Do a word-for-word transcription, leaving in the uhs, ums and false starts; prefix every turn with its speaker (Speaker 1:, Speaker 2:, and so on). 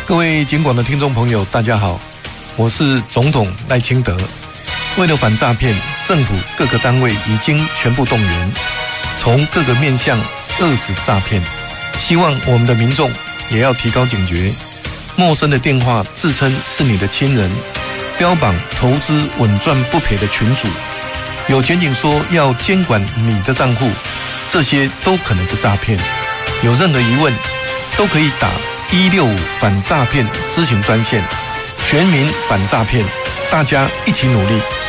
Speaker 1: 各位警广的听众朋友，大家好，我是总统赖清德。为了反诈骗，政府各个单位已经全部动员，从各个面向遏止诈骗。希望我们的民众也要提高警觉，陌生的电话自称是你的亲人，标榜投资稳赚不赔的群组，有检警说要监管你的账户，这些都可能是诈骗。有任何疑问，都可以打一六五反诈骗咨询专线，全民反诈骗，大家一起努力。